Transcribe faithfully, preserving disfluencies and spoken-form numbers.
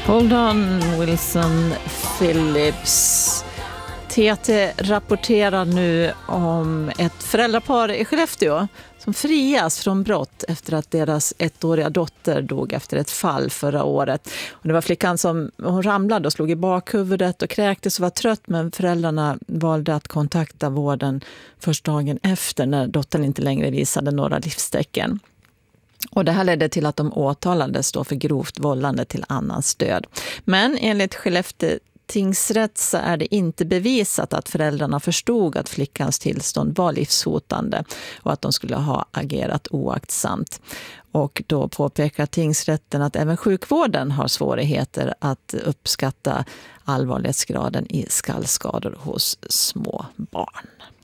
Hold on, Wilson Phillips. T T rapporterar nu om ett föräldrapar i Skellefteå som frias från brott efter att deras ettåriga dotter dog efter ett fall förra året. Och det var flickan som hon ramlade och slog i bakhuvudet och kräktes och var trött, men föräldrarna valde att kontakta vården först dagen efter när dottern inte längre visade några livstecken. Och det här ledde till att de åtalades då för grovt vållande till annans död. Men enligt Skellefteå tingsrätt så är det inte bevisat att föräldrarna förstod att flickans tillstånd var livshotande och att de skulle ha agerat oaktsamt. Och då påpekar tingsrätten att även sjukvården har svårigheter att uppskatta allvarlighetsgraden i skallskador hos små barn.